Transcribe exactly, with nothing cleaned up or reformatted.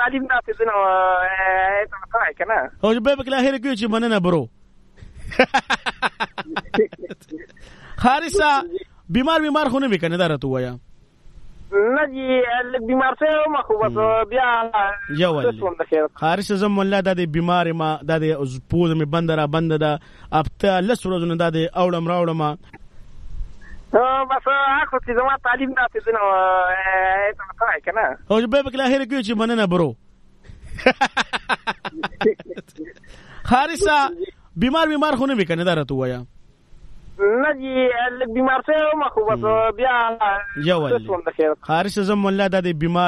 تعلیم داسې نو ته څه کنه او به په اخر کې چې مننه برو خارسا بیمار بیمار خو نه وکنه درته وایا نه جی بیمار څه ما خو بس بیا یو خارسا زم الله د بیمار ما د پوز می بندره بند ده ابته لس ورځې نه د اولم راولم بس اخو چې زما تعلیم داسې نو ته څه کنه او به په اخر کې چې مننه برو خارسا بیمار بیمار خو نه وکنه درته وایا نه جی بیمار څه ما خو بس بیا یو خارسا زم الله د بیمار